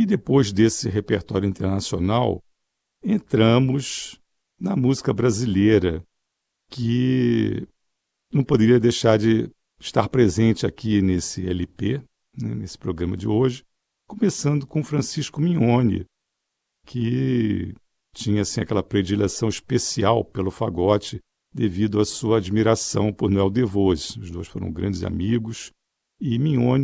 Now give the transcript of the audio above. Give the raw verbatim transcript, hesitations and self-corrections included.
E depois desse repertório internacional, entramos na música brasileira, que não poderia deixar de estar presente aqui nesse L P, né, nesse programa de hoje, começando com Francisco Mignone, que tinha assim, aquela predileção especial pelo fagote devido à sua admiração por Noel Devos. Os dois foram grandes amigos e Mignone